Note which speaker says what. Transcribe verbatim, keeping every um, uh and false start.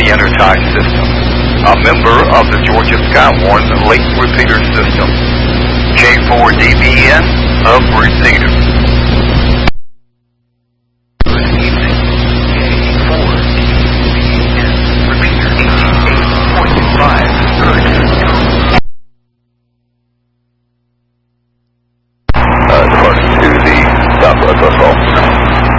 Speaker 1: Intertie System, a member of the Georgia Skywarn Lake Repeater System. J four D B N of Repeater.